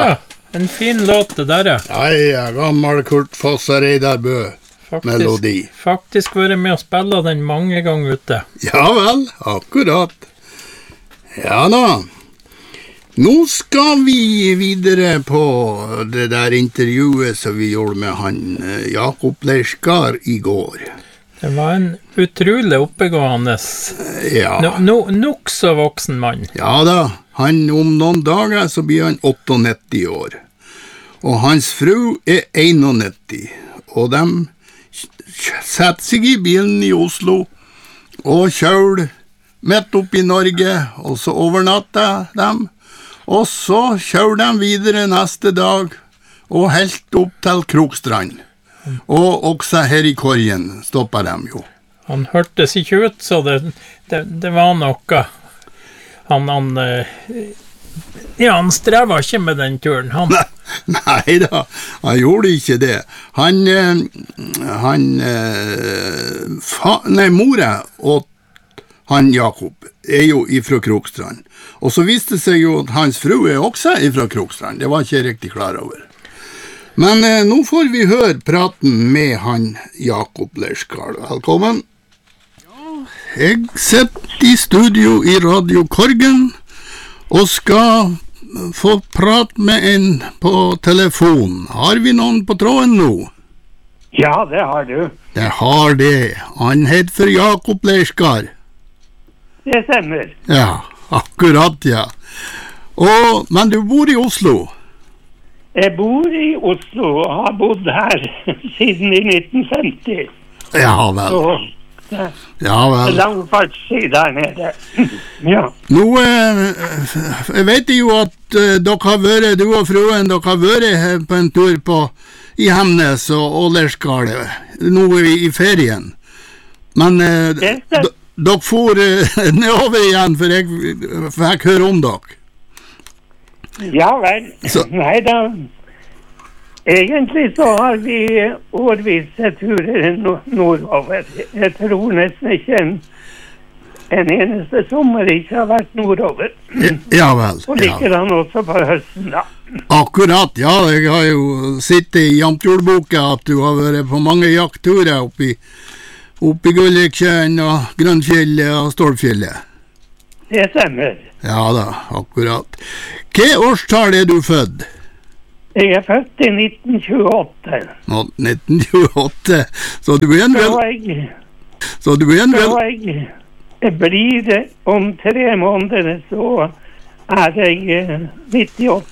Ja, en fin låt det der, ja. Ja, gammel Kurt Foss og Reidar Bø. Melodi. Faktisk vært med å spille den mange ganger ute. Ja vel, akkurat. Ja da. Nå skal vi videre på det der intervjuet som vi gjorde med han Jakob Leirskar i går. Det var en utrolig oppegående, nok så voksen mann. Ja da, han om noen dager så blir han 98 år. Og hans fru 91, og de setter seg i bilen i Oslo og kjører midt opp i Norge, og så overnatter de, og så kjører de videre neste dag og helt opp til Krokstrand. Og også her i Korgen stopper de jo. Han hørtes ikke ut, så det var noe. Han strever ikke med den turen, han. Nei da, han gjorde ikke det. Mora og han Jakob jo ifra Krokstrand. Og så viste det seg jo at hans fru også ifra Krokstrand. Det var ikke jeg riktig klar over. Men nå får vi høre praten med han Jakob Leirskar. Velkommen. Ja, jeg sitter i studio i Radio Korgen og skal få prate med en på telefon. Har vi noen på tråden nå? Ja, det har du. Det har det. Han heter for Jakob Leirskar. Det stemmer. Ja, akkurat, ja. Men du bor i Oslo? Jeg bor i Oslo og har bodd her siden i 1950. Ja vel. Så, ja vel. Lang fartstid der nede. Ja. Nå, jeg vet jo at dere har vært, du og fruen, dere har vært på en tur i Hemnes og Leirskar nå i ferien. Men dere får nedover igjen, for jeg fikk høre om dere. Ja vel, nei da. Egentlig så har vi årvise turer nordover. Jeg tror nesten ikke en eneste sommer ikke har vært nordover. Ja vel. Og likedan også på høsten da. Akkurat, ja. Jeg har jo sittet i Jamtjordboka at du har vært på mange jaktturer oppi Gulliksjøen og Grønnfjellet og Stålfjellet. Det stemmer. Ja da, akkurat. Hva årstall du født? Jeg er født i 1928. 1928, så du er en vel... Så du er en vel... Jeg blir om 3 måneder, så er jeg 98.